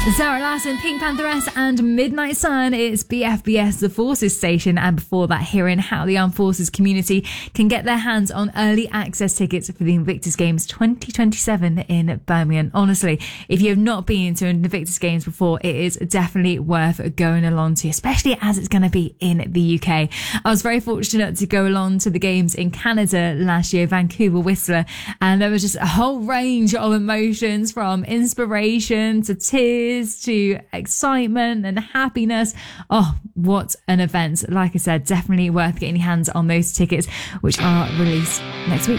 Zara Larsson, Pink Pantheress and Midnight Sun. It's BFBS, the Forces station, and before that, hearing how the Armed Forces community can get their hands on early access tickets for the Invictus Games 2027 in Birmingham. Honestly, if you have not been to Invictus Games before, it is definitely worth going along to, especially as it's going to be in the UK. I was very fortunate to go along to the games in Canada last year, Vancouver, Whistler, and there was just a whole range of emotions, from inspiration to tears to excitement and happiness. Oh, what an event. Like I said, definitely worth getting your hands on those tickets, which are released next week.